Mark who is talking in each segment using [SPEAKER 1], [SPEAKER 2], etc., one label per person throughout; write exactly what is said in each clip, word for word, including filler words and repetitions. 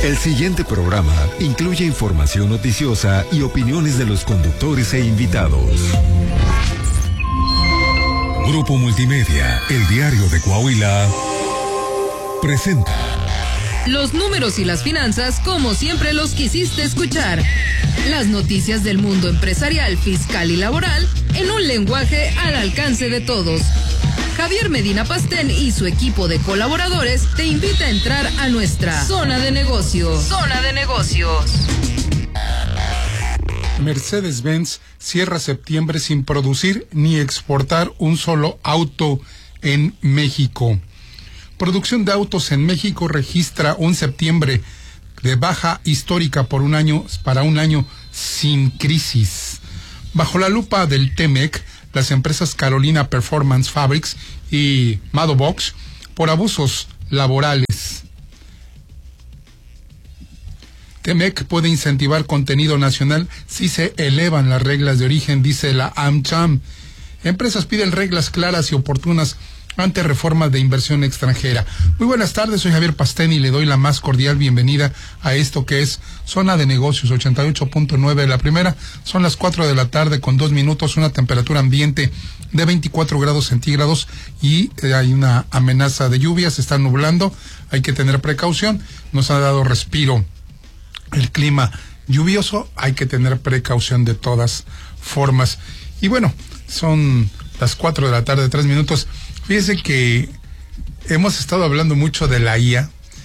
[SPEAKER 1] El siguiente programa incluye información noticiosa y opiniones de los conductores e invitados. Grupo Multimedia, el diario de Coahuila, presenta
[SPEAKER 2] los números y las finanzas como siempre los quisiste escuchar. Las noticias del mundo empresarial, fiscal y laboral en un lenguaje al alcance de todos. Javier Medina Pastén y su equipo de colaboradores te invita a entrar a nuestra zona de negocios. Zona de negocios.
[SPEAKER 3] Mercedes-Benz cierra septiembre sin producir ni exportar un solo auto en México. Producción de autos en México registra un septiembre de baja histórica por un año, para un año sin crisis. Bajo la lupa del T M E C, las empresas Carolina Performance Fabrics y Madobox por abusos laborales. T M E C puede incentivar contenido nacional si se elevan las reglas de origen, dice la AmCham. Empresas piden reglas claras y oportunas ante reformas de inversión extranjera. Muy buenas tardes, soy Javier Pastén y le doy la más cordial bienvenida a esto que es Zona de Negocios ochenta y ocho punto nueve. La primera, son las cuatro de la tarde con dos minutos, una temperatura ambiente de veinticuatro grados centígrados y eh, hay una amenaza de lluvia, se está nublando, hay que tener precaución, nos ha dado respiro el clima lluvioso, hay que tener precaución de todas formas. Y bueno, son las cuatro de la tarde, tres minutos. Fíjese que hemos estado hablando mucho de la I A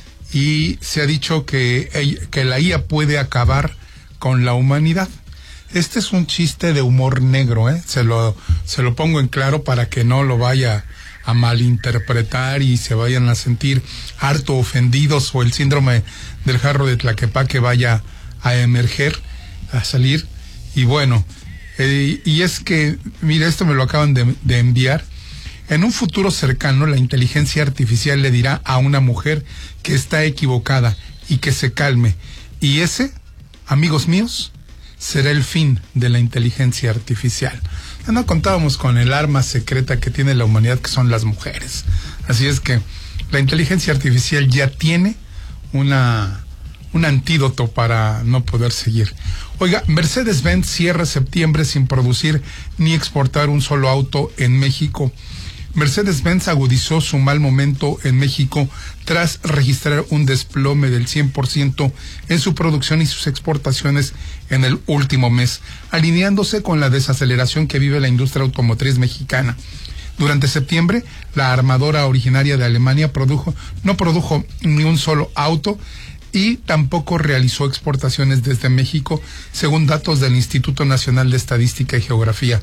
[SPEAKER 3] y se ha dicho que, que la I A puede acabar con la humanidad. Este es un chiste de humor negro, ¿eh? Se lo, se lo pongo en claro para que no lo vaya a malinterpretar y se vayan a sentir harto ofendidos o el síndrome del jarro de Tlaquepaque vaya a emerger, a salir. Y bueno, eh, y es que, mira, esto me lo acaban de, de enviar. En un futuro cercano, la inteligencia artificial le dirá a una mujer que está equivocada y que se calme. Y ese, amigos míos, será el fin de la inteligencia artificial. No contábamos con el arma secreta que tiene la humanidad, que son las mujeres. Así es que la inteligencia artificial ya tiene una, un antídoto para no poder seguir. Oiga, Mercedes-Benz cierra septiembre sin producir ni exportar un solo auto en México. Mercedes-Benz agudizó su mal momento en México tras registrar un desplome del cien por ciento en su producción y sus exportaciones en el último mes, alineándose con la desaceleración que vive la industria automotriz mexicana. Durante septiembre, la armadora originaria de Alemania produjo, no produjo ni un solo auto y tampoco realizó exportaciones desde México, según datos del Instituto Nacional de Estadística y Geografía.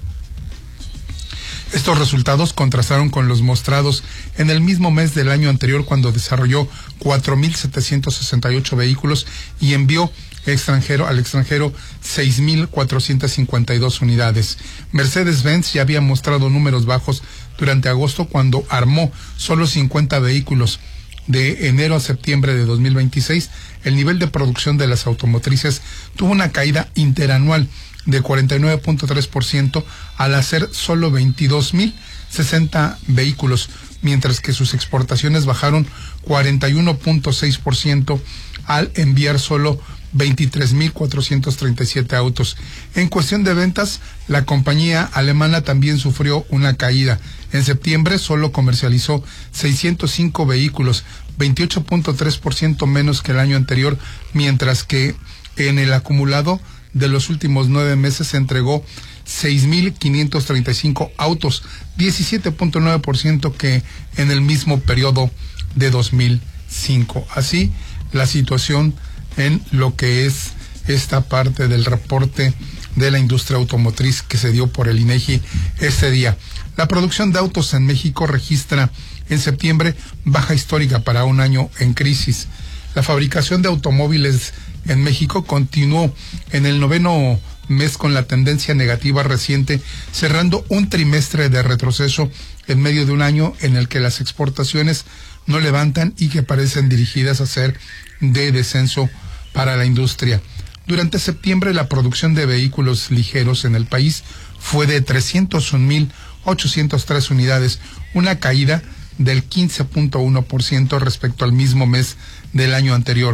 [SPEAKER 3] Estos resultados contrastaron con los mostrados en el mismo mes del año anterior, cuando desarrolló cuatro mil setecientos sesenta y ocho vehículos y envió extranjero al extranjero seis mil cuatrocientas cincuenta y dos unidades. Mercedes-Benz ya había mostrado números bajos durante agosto, cuando armó solo cincuenta vehículos. De enero a septiembre de dos mil veintiséis, el nivel de producción de las automotrices tuvo una caída interanual de cuarenta y nueve punto tres por ciento al hacer solo veintidós mil sesenta vehículos, mientras que sus exportaciones bajaron cuarenta y uno punto seis por ciento al enviar solo veintitrés mil cuatrocientos treinta y siete autos. En cuestión de ventas, la compañía alemana también sufrió una caída. En septiembre solo comercializó seiscientos cinco vehículos, veintiocho punto tres por ciento menos que el año anterior, mientras que en el acumulado de los últimos nueve meses se entregó seis mil quinientos treinta y cinco autos, diecisiete punto nueve por ciento que en el mismo periodo de dos mil cinco. Así la situación en lo que es esta parte del reporte de la industria automotriz que se dio por el INEGI este día. La producción de autos en México registra en septiembre baja histórica para un año en crisis. La fabricación de automóviles en México continuó en el noveno mes con la tendencia negativa reciente, cerrando un trimestre de retroceso en medio de un año en el que las exportaciones no levantan y que parecen dirigidas a ser de descenso para la industria. Durante septiembre, la producción de vehículos ligeros en el país fue de trescientos un mil ochocientas tres unidades, una caída del quince punto uno por ciento respecto al mismo mes del año anterior.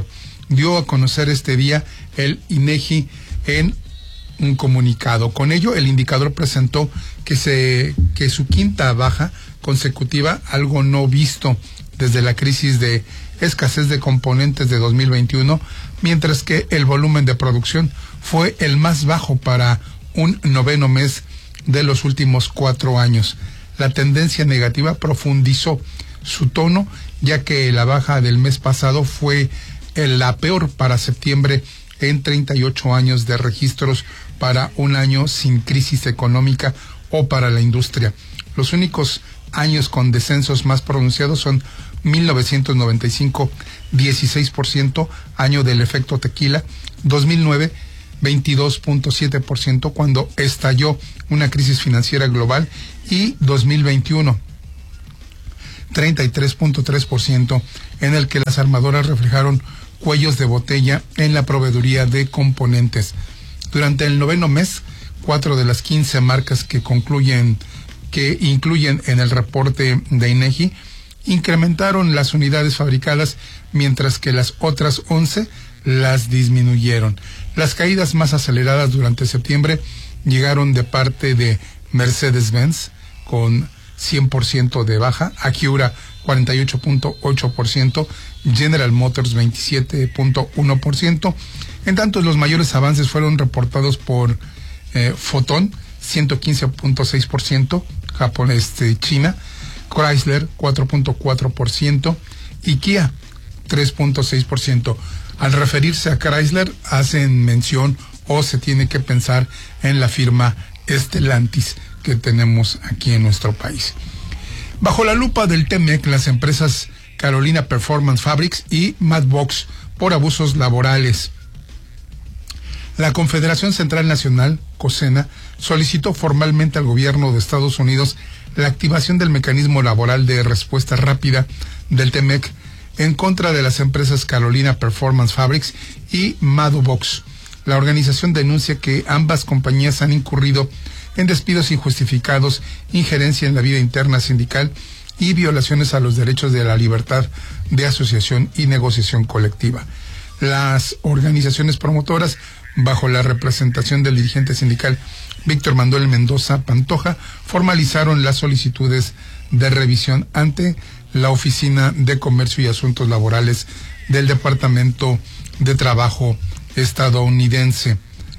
[SPEAKER 3] dio a conocer este día el INEGI en un comunicado. Con ello, el indicador presentó que se que su quinta baja consecutiva, algo no visto desde la crisis de escasez de componentes de dos mil veintiuno, mientras que el volumen de producción fue el más bajo para un noveno mes de los últimos cuatro años. La tendencia negativa profundizó su tono, ya que la baja del mes pasado fue la peor para septiembre en treinta y ocho años de registros para un año sin crisis económica o para la industria. Los únicos años con descensos más pronunciados son mil novecientos noventa y cinco, dieciséis por ciento, año del efecto tequila, dos mil nueve, veintidós punto siete por ciento, cuando estalló una crisis financiera global, y dos mil veintiuno, treinta y tres punto tres por ciento, en el que las armadoras reflejaron cuellos de botella en la proveeduría de componentes. Durante el noveno mes, cuatro de las quince marcas que concluyen, que incluyen en el reporte de INEGI, incrementaron las unidades fabricadas, mientras que las otras once las disminuyeron. Las caídas más aceleradas durante septiembre llegaron de parte de Mercedes-Benz, con cien por ciento de baja, Acura cuarenta y ocho punto ocho por ciento, General Motors veintisiete punto uno por ciento. En tanto, los mayores avances fueron reportados por eh, Foton, ciento quince punto seis por ciento, Japón, este, China, Chrysler cuatro punto cuatro por ciento y Kia tres punto seis por ciento. Al referirse a Chrysler, hacen mención o se tiene que pensar en la firma Stellantis que tenemos aquí en nuestro país. Bajo la lupa del T M E C, las empresas Carolina Performance Fabrics y Madbox por abusos laborales. La Confederación Central Nacional, COSENA, solicitó formalmente al gobierno de Estados Unidos la activación del mecanismo laboral de respuesta rápida del T M E C en contra de las empresas Carolina Performance Fabrics y Madbox. La organización denuncia que ambas compañías han incurrido en despidos injustificados, injerencia en la vida interna sindical y violaciones a los derechos de la libertad de asociación y negociación colectiva. Las organizaciones promotoras, bajo la representación del dirigente sindical Víctor Manuel Mendoza Pantoja, formalizaron las solicitudes de revisión ante la Oficina de Comercio y Asuntos Laborales del Departamento de Trabajo estadounidense.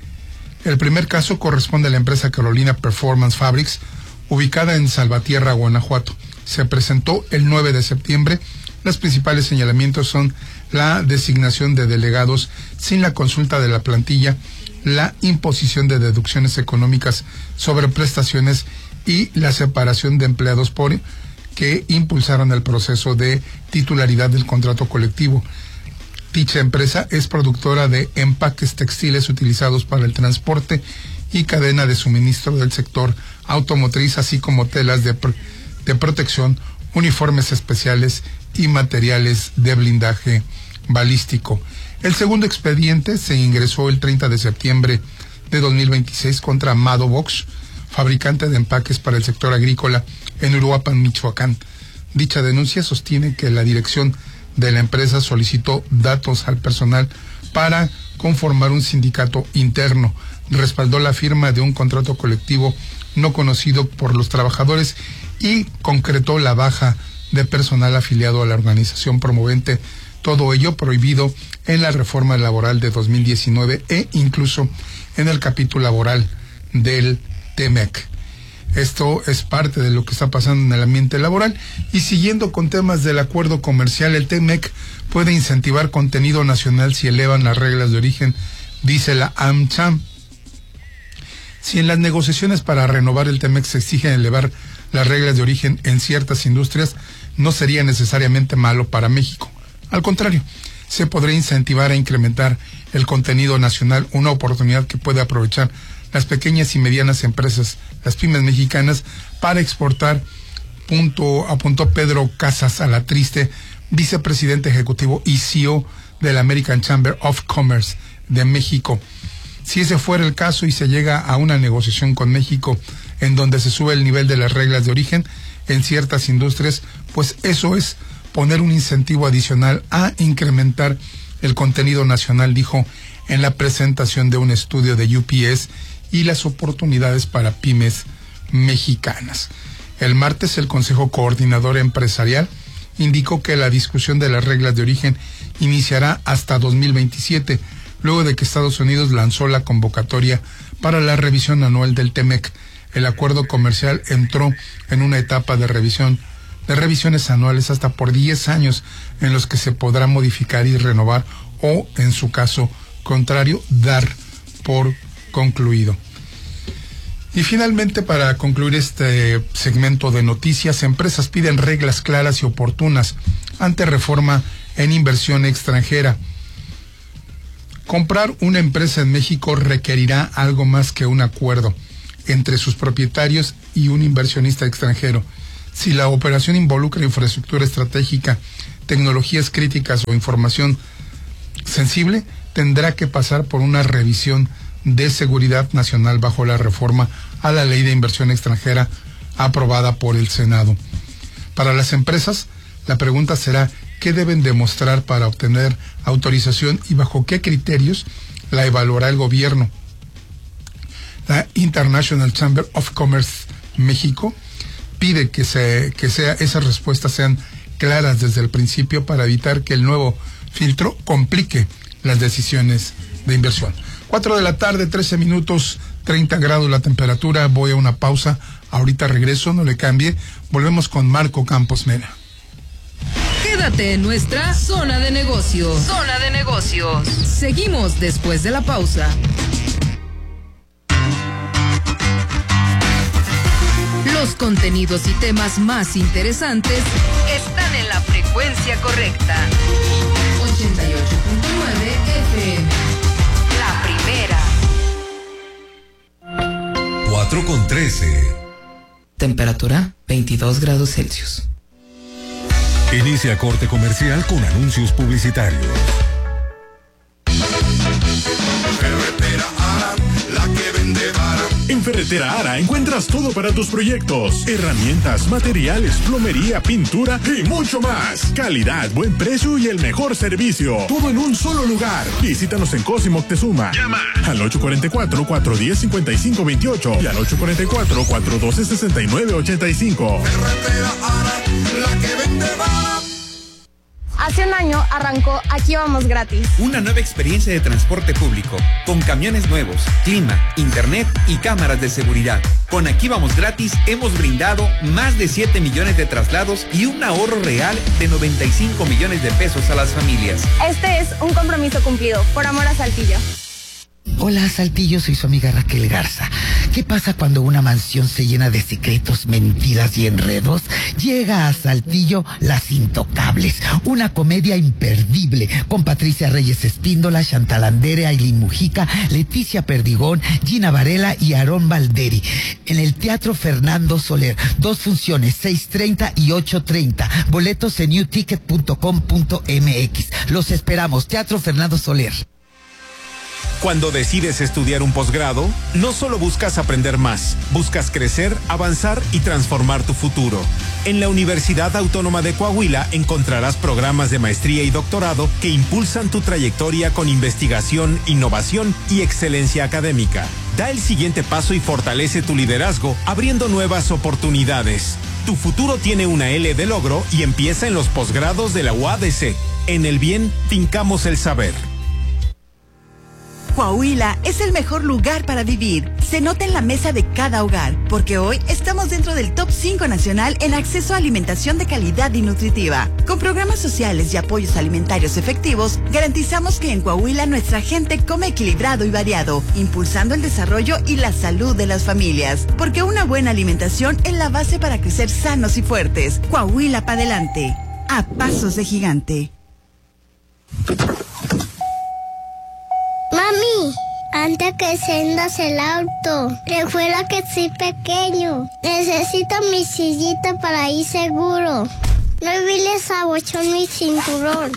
[SPEAKER 3] El primer caso corresponde a la empresa Carolina Performance Fabrics, ubicada en Salvatierra, Guanajuato. Se presentó el nueve de septiembre. Los principales señalamientos son la designación de delegados sin la consulta de la plantilla, la imposición de deducciones económicas sobre prestaciones y la separación de empleados por que impulsaron el proceso de titularidad del contrato colectivo. Dicha empresa es productora de empaques textiles utilizados para el transporte y cadena de suministro del sector automotriz, así como telas de, pro de protección, uniformes especiales y materiales de blindaje balístico. El segundo expediente se ingresó el treinta de septiembre de dos mil veintiséis contra Madbox, fabricante de empaques para el sector agrícola en Uruapan, Michoacán. Dicha denuncia sostiene que la dirección de la empresa solicitó datos al personal para conformar un sindicato interno, respaldó la firma de un contrato colectivo no conocido por los trabajadores y concretó la baja de personal afiliado a la organización promovente, todo ello prohibido en la reforma laboral de dos mil diecinueve e incluso en el capítulo laboral del T M E C. Esto es parte de lo que está pasando en el ambiente laboral. Y siguiendo con temas del acuerdo comercial, el T M E C puede incentivar contenido nacional si elevan las reglas de origen, dice la AmCham. Si en las negociaciones para renovar el T M E C se exigen elevar las reglas de origen en ciertas industrias, no sería necesariamente malo para México. Al contrario, se podría incentivar a incrementar el contenido nacional, una oportunidad que puede aprovechar las pequeñas y medianas empresas, las pymes mexicanas, para exportar, punto, apuntó Pedro Casas Alatriste, vicepresidente ejecutivo y C E O de la American Chamber of Commerce de México. Si ese fuera el caso y se llega a una negociación con México en donde se sube el nivel de las reglas de origen en ciertas industrias, pues eso es poner un incentivo adicional a incrementar el contenido nacional, dijo en la presentación de un estudio de U P S y las oportunidades para pymes mexicanas. El martes, el Consejo Coordinador Empresarial indicó que la discusión de las reglas de origen iniciará hasta dos mil veintisiete, luego de que Estados Unidos lanzó la convocatoria para la revisión anual del T M E C. El acuerdo comercial entró en una etapa de revisión, de revisiones anuales hasta por diez años, en los que se podrá modificar y renovar o, en su caso contrario, dar por concluido. Y finalmente, para concluir este segmento de noticias, empresas piden reglas claras y oportunas ante reforma en inversión extranjera. Comprar una empresa en México requerirá algo más que un acuerdo entre sus propietarios y un inversionista extranjero. Si la operación involucra infraestructura estratégica, tecnologías críticas o información sensible, tendrá que pasar por una revisión de seguridad nacional bajo la reforma a la Ley de Inversión Extranjera aprobada por el Senado. Para las empresas, la pregunta será qué deben demostrar para obtener autorización y bajo qué criterios la evaluará el gobierno. La International Chamber of Commerce México pide que, se, que sea, esas respuestas sean claras desde el principio para evitar que el nuevo filtro complique las decisiones de inversión. Cuatro de la tarde, trece minutos, treinta grados la temperatura. Voy a una pausa. Ahorita regreso, no le cambie. Volvemos con Marco Campos Mena.
[SPEAKER 2] Quédate en nuestra zona de negocios. Zona de negocios. Seguimos después de la pausa. Los contenidos y temas más interesantes están en la frecuencia correcta. ochenta y ocho punto nueve F M. La primera.
[SPEAKER 1] cuatro con trece.
[SPEAKER 4] Temperatura veintidós grados Celsius.
[SPEAKER 1] Inicia corte comercial con anuncios publicitarios.
[SPEAKER 5] Ferretera Ara, la que vende vara. En Ferretera Ara encuentras todo para tus proyectos: herramientas, materiales, plomería, pintura y mucho más. Calidad, buen precio y el mejor servicio. Todo en un solo lugar. Visítanos en Cos y Moctezuma. Llama al ocho cuatro cuatro, cuatro uno cero, cinco cinco dos ocho y al ocho cuatro cuatro, cuatro uno dos, seis nueve ocho cinco. Ferretera Ara, la que vende vara.
[SPEAKER 6] Hace un año arrancó Aquí Vamos Gratis.
[SPEAKER 7] Una nueva experiencia de transporte público, con camiones nuevos, clima, internet y cámaras de seguridad. Con Aquí Vamos Gratis hemos brindado más de siete millones de traslados y un ahorro real de noventa y cinco millones de pesos a las familias.
[SPEAKER 6] Este es un compromiso cumplido, por amor a Saltillo.
[SPEAKER 8] Hola, Saltillo, soy su amiga Raquel Garza. ¿Qué pasa cuando una mansión se llena de secretos, mentiras y enredos? Llega a Saltillo Las Intocables, una comedia imperdible con Patricia Reyes Espíndola, Chantal Andere, Ailín Mujica, Leticia Perdigón, Gina Varela y Aarón Valderi. En el Teatro Fernando Soler, dos funciones, seis treinta y ocho treinta. Boletos en u ticket punto com punto m x. Los esperamos, Teatro Fernando Soler.
[SPEAKER 5] Cuando decides estudiar un posgrado, no solo buscas aprender más, buscas crecer, avanzar y transformar tu futuro. En la Universidad Autónoma de Coahuila encontrarás programas de maestría y doctorado que impulsan tu trayectoria con investigación, innovación y excelencia académica. Da el siguiente paso y fortalece tu liderazgo, abriendo nuevas oportunidades. Tu futuro tiene una L de logro y empieza en los posgrados de la U A D C. En el bien, fincamos el saber.
[SPEAKER 9] Coahuila es el mejor lugar para vivir. Se nota en la mesa de cada hogar, porque hoy estamos dentro del top cinco nacional en acceso a alimentación de calidad y nutritiva. Con programas sociales y apoyos alimentarios efectivos, garantizamos que en Coahuila nuestra gente come equilibrado y variado, impulsando el desarrollo y la salud de las familias. Porque una buena alimentación es la base para crecer sanos y fuertes. Coahuila para adelante, a pasos de gigante.
[SPEAKER 10] Mami, antes que enciendas el auto, recuerda que soy pequeño. Necesito mi sillita para ir seguro. No olvides abochar mi cinturón.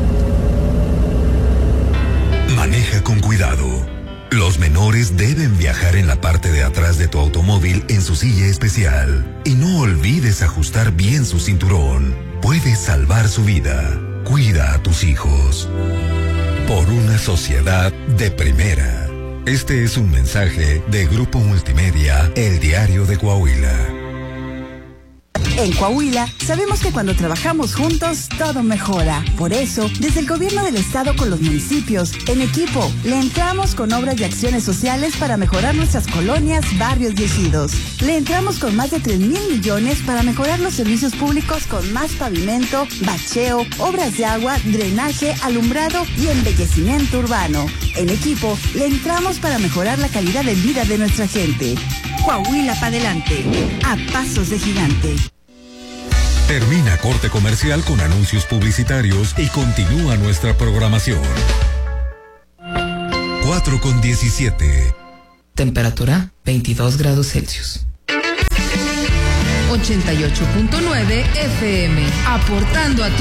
[SPEAKER 1] Maneja con cuidado. Los menores deben viajar. viajar en la parte de atrás de tu automóvil en su silla especial. Y no olvides ajustar bien su cinturón. Puedes salvar su vida. Cuida a tus hijos. Por una sociedad de primera. Este es un mensaje de Grupo Multimedia, El Diario de Coahuila.
[SPEAKER 9] En Coahuila, sabemos que cuando trabajamos juntos, todo mejora. Por eso, desde el gobierno del estado con los municipios, en equipo, le entramos con obras y acciones sociales para mejorar nuestras colonias, barrios y ejidos. Le entramos con más de tres mil millones para mejorar los servicios públicos con más pavimento, bacheo, obras de agua, drenaje, alumbrado y embellecimiento urbano. En equipo, le entramos para mejorar la calidad de vida de nuestra gente. Coahuila para adelante, a pasos de gigante.
[SPEAKER 1] Termina corte comercial con anuncios publicitarios y continúa nuestra programación. cuatro con diecisiete.
[SPEAKER 4] Temperatura veintidós grados Celsius.
[SPEAKER 2] ochenta y ocho punto nueve F M, aportando a tu